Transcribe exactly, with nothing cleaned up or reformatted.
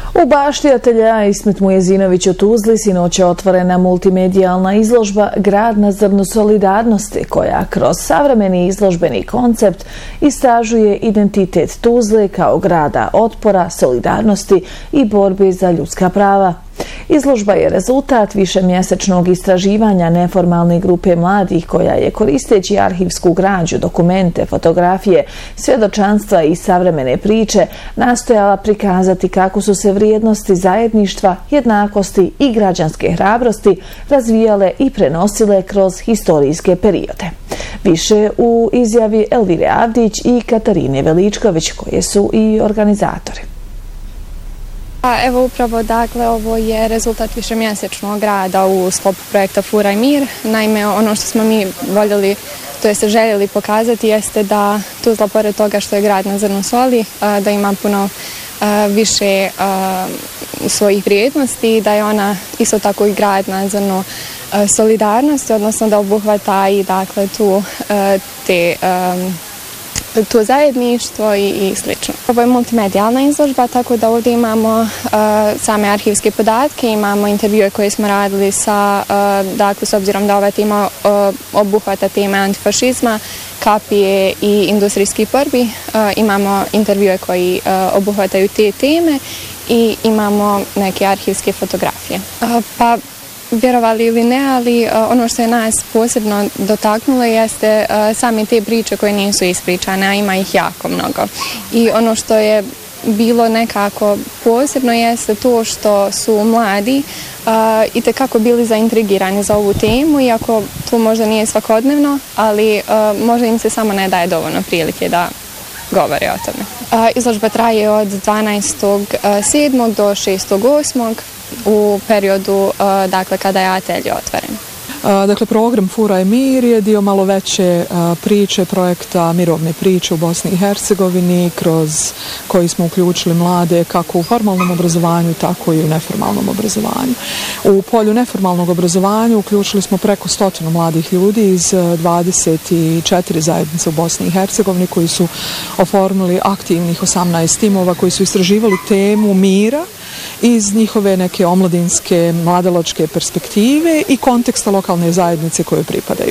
U bašti ateljea Ismet Mujezinović u Tuzli sinoć je otvorena multimedijalna izložba Grad na zrnu solidarnosti, koja kroz savremeni izložbeni koncept istražuje identitet Tuzle kao grada otpora, solidarnosti i borbe za ljudska prava. Izložba je rezultat višemjesečnog istraživanja neformalne grupe mladih koja je, koristeći arhivsku građu, dokumente, fotografije, svjedočanstva i savremene priče, nastojala prikazati kako su se vrijednosti zajedništva, jednakosti i građanske hrabrosti razvijale i prenosile kroz historijske periode. Više u izjavi Elvire Avdić i Katarine Veličković, koje su i organizatori. Evo upravo, dakle, ovo je rezultat višemjesečnog rada u sklopu projekta Furaj mir. Naime, ono što smo mi voljeli, to jeste željeli pokazati, jeste da Tuzla, pored toga što je grad na zrnu soli, da ima puno više svojih vrijednosti, da je ona isto tako i grad na zrnu solidarnosti, odnosno da obuhvata i, dakle, tu te to zajedništvo i, i slično. Ovo je multimedijalna izložba, tako da ovdje imamo uh, same arhivske podatke, imamo intervjue koje smo radili sa, uh, dakle, s obzirom da ova tema uh, obuhvata teme antifašizma, kapije i industrijskih borbi, uh, imamo intervjue koji uh, obuhvataju te teme i imamo neke arhivske fotografije. Uh, pa vjerovali ili ne, ali uh, ono što je nas posebno dotaknulo jeste uh, same te priče koje nisu ispričane, a ima ih jako mnogo. I ono što je bilo nekako posebno jeste to što su mladi uh, itekako bili zaintrigirani za ovu temu, iako to možda nije svakodnevno, ali uh, možda im se samo ne daje dovoljno prilike da govore o tome. Uh, izložba traje od dvanaestog sedmog do šestog osmog u periodu, dakle, kada je atelje otvoren. Dakle, program Furaj mir je dio malo veće priče projekta Mirovne priče u Bosni i Hercegovini, kroz koji smo uključili mlade kako u formalnom obrazovanju, tako i u neformalnom obrazovanju. U polju neformalnog obrazovanja uključili smo preko stotinu mladih ljudi iz dvadeset četiri zajednice u Bosni i Hercegovini koji su oformili aktivnih osamnaest timova koji su istraživali temu mira iz njihove neke omladinske, mladalačke perspektive i konteksta lokalne zajednice koje pripadaju.